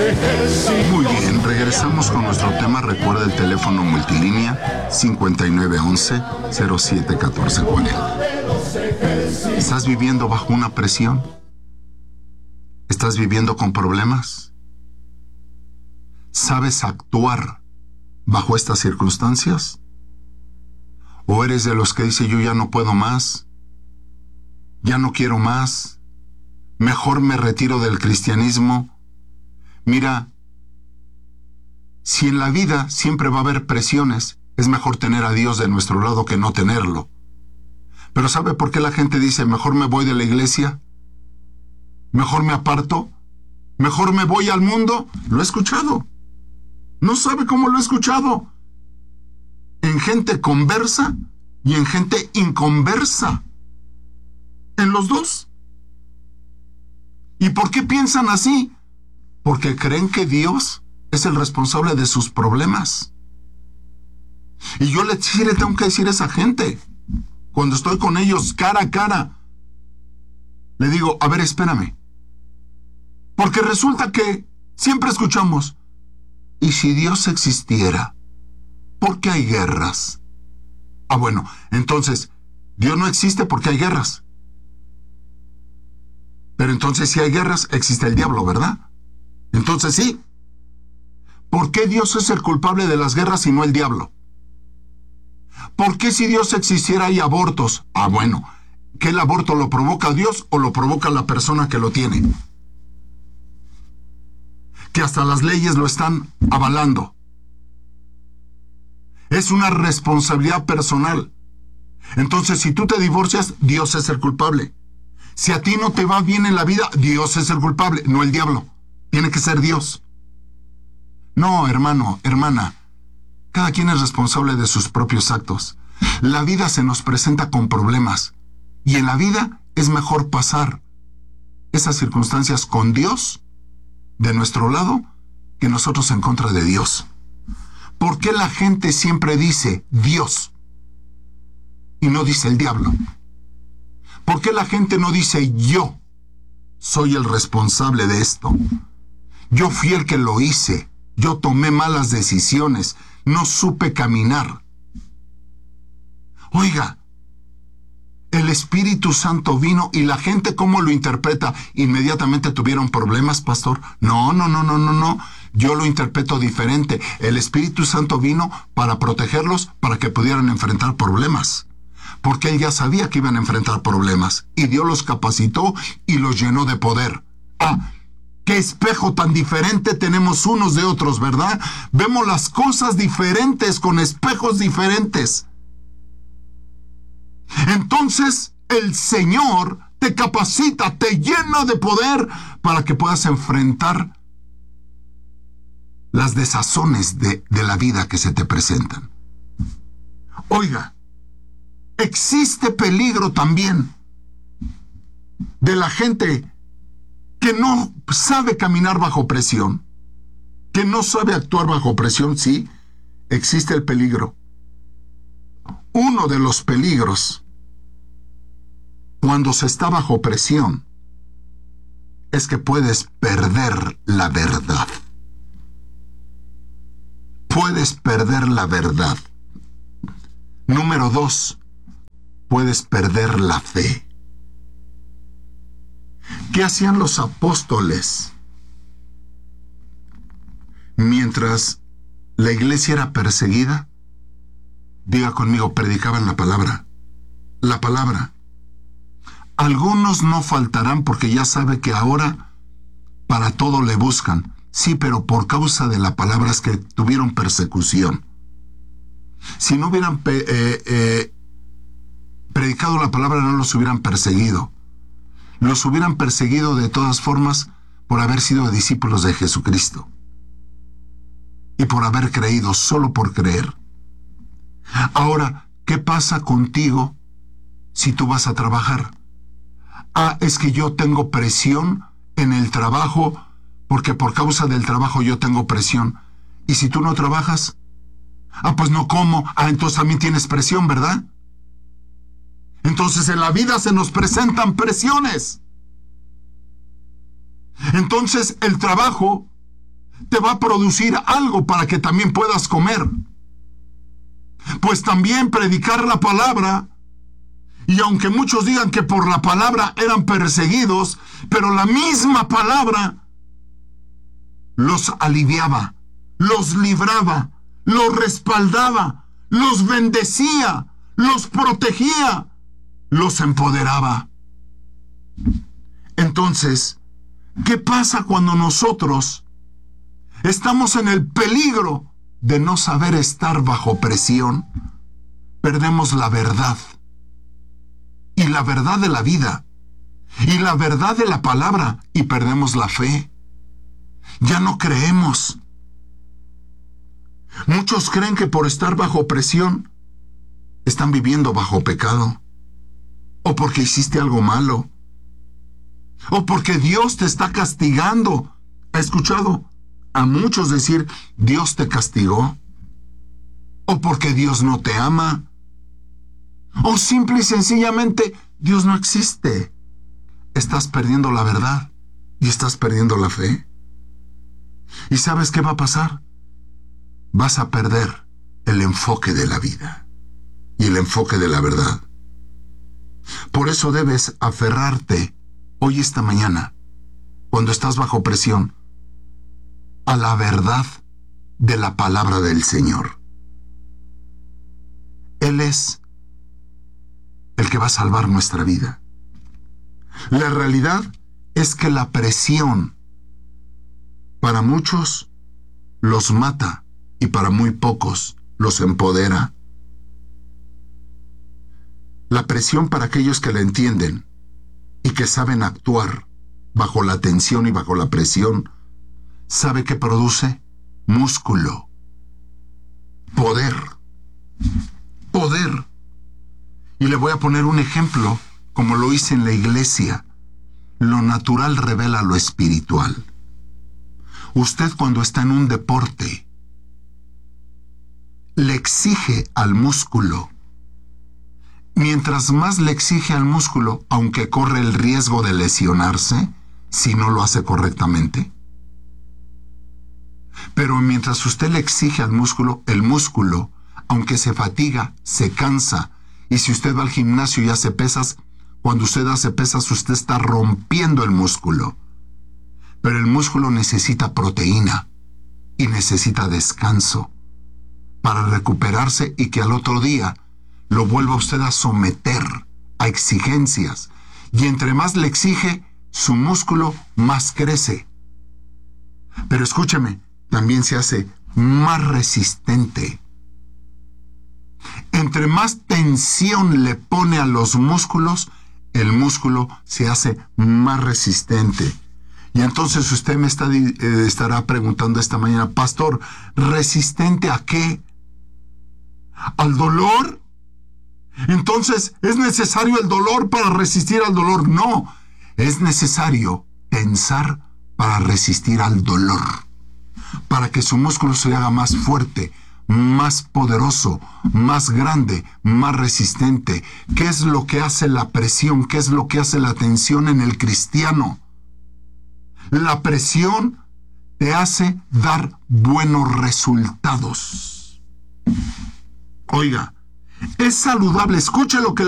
Muy bien, regresamos con nuestro tema. Recuerda el teléfono multilínea 5911-071440. ¿Estás viviendo bajo una presión? ¿Estás viviendo con problemas? ¿Sabes actuar bajo estas circunstancias? ¿O eres de los que dice yo ya no puedo más? ¿Ya no quiero más? ¿Mejor me retiro del cristianismo? Mira, si en la vida siempre va a haber presiones, es mejor tener a Dios de nuestro lado que no tenerlo. Pero ¿sabe por qué la gente dice, mejor me voy de la iglesia? ¿Mejor me aparto? ¿Mejor me voy al mundo? Lo he escuchado. No sabe cómo lo he escuchado. En gente conversa y en gente inconversa. En los dos. ¿Y por qué piensan así? Porque creen que Dios es el responsable de sus problemas. Y yo le tengo que decir a esa gente, cuando estoy con ellos cara a cara, le digo, a ver, espérame. Porque resulta que siempre escuchamos, ¿y si Dios existiera? ¿Por qué hay guerras? Ah, bueno, entonces, Dios no existe porque hay guerras. Pero entonces si hay guerras, existe el diablo, ¿verdad? Entonces sí. ¿Por qué Dios es el culpable de las guerras y no el diablo? ¿Por qué si Dios existiera hay abortos? Ah, bueno, ¿que el aborto lo provoca Dios o lo provoca la persona que lo tiene? Que hasta las leyes lo están avalando. Es una responsabilidad personal. Entonces, si tú te divorcias, Dios es el culpable. Si a ti no te va bien en la vida, Dios es el culpable, no el diablo. Tiene que ser Dios. No, hermano, hermana. Cada quien es responsable de sus propios actos. La vida se nos presenta con problemas. Y en la vida es mejor pasar esas circunstancias con Dios de nuestro lado que nosotros en contra de Dios. ¿Por qué la gente siempre dice Dios y no dice el diablo? ¿Por qué la gente no dice yo soy el responsable de esto? Yo fui el que lo hice. Yo tomé malas decisiones. No supe caminar. Oiga, el Espíritu Santo vino y la gente, ¿cómo lo interpreta? ¿Inmediatamente tuvieron problemas, pastor? No. Yo lo interpreto diferente. El Espíritu Santo vino para protegerlos, para que pudieran enfrentar problemas. Porque Él ya sabía que iban a enfrentar problemas. Y Dios los capacitó y los llenó de poder. Ah, qué espejo tan diferente tenemos unos de otros, ¿verdad? Vemos las cosas diferentes con espejos diferentes. Entonces, el Señor te capacita, te llena de poder para que puedas enfrentar las desazones de la vida que se te presentan. Oiga, existe peligro también de la gente que no sabe caminar bajo presión, que no sabe actuar bajo presión. Sí, existe el peligro. Uno de los peligros cuando se está bajo presión es que puedes perder la verdad. Puedes perder la verdad. Número 2, puedes perder la fe. ¿Qué hacían los apóstoles mientras la iglesia era perseguida? Diga conmigo, predicaban la palabra. La palabra. Algunos no faltarán porque ya sabe que ahora para todo le buscan. Sí, pero por causa de la palabra es que tuvieron persecución. Si no hubieran predicado la palabra, no los hubieran perseguido. Los hubieran perseguido de todas formas por haber sido discípulos de Jesucristo. Y por haber creído, solo por creer. Ahora, ¿qué pasa contigo si tú vas a trabajar? Ah, es que yo tengo presión en el trabajo porque por causa del trabajo yo tengo presión. ¿Y si tú no trabajas? Ah, pues no como. Ah, entonces también tienes presión, ¿verdad? Entonces en la vida se nos presentan presiones. Entonces el trabajo te va a producir algo para que también puedas comer. Pues también predicar la palabra, y aunque muchos digan que por la palabra eran perseguidos, pero la misma palabra los aliviaba, los libraba, los respaldaba, los bendecía, los protegía, los empoderaba. Entonces, ¿qué pasa cuando nosotros estamos en el peligro de no saber estar bajo presión? Perdemos la verdad, y la verdad de la vida, y la verdad de la palabra, y perdemos la fe. Ya no creemos. Muchos creen que por estar bajo presión están viviendo bajo pecado, o porque hiciste algo malo, o porque Dios te está castigando. ¿Ha escuchado a muchos decir, Dios te castigó? O porque Dios no te ama, o simple y sencillamente Dios no existe. Estás perdiendo la verdad y estás perdiendo la fe. ¿Y sabes qué va a pasar? Vas a perder el enfoque de la vida y el enfoque de la verdad. Por eso debes aferrarte hoy, esta mañana, cuando estás bajo presión, a la verdad de la palabra del Señor. Él es el que va a salvar nuestra vida. La realidad es que la presión para muchos los mata y para muy pocos los empodera. La presión, para aquellos que la entienden y que saben actuar bajo la tensión y bajo la presión, ¿sabe qué produce? Músculo, poder. Poder. Y le voy a poner un ejemplo, como lo hice en la iglesia. Lo natural revela lo espiritual. Usted, cuando está en un deporte, le exige al músculo. Mientras más le exige al músculo, aunque corre el riesgo de lesionarse si no lo hace correctamente. Pero mientras usted le exige al músculo, el músculo, aunque se fatiga, se cansa. Y si usted va al gimnasio y hace pesas, cuando usted hace pesas, usted está rompiendo el músculo. Pero el músculo necesita proteína y necesita descanso para recuperarse y que al otro día lo vuelva usted a someter a exigencias. Y entre más le exige, su músculo más crece. Pero escúcheme, también se hace más resistente. Entre más tensión le pone a los músculos, el músculo se hace más resistente. Y entonces usted me estará preguntando esta mañana, pastor, ¿resistente a qué? ¿Al dolor? Entonces, ¿es necesario el dolor para resistir al dolor? No, es necesario pensar para resistir al dolor, para que su músculo se haga más fuerte, más poderoso, más grande, más resistente. ¿Qué es lo que hace la presión? ¿Qué es lo que hace la tensión en el cristiano? La presión te hace dar buenos resultados. Oiga, es saludable, escuche lo que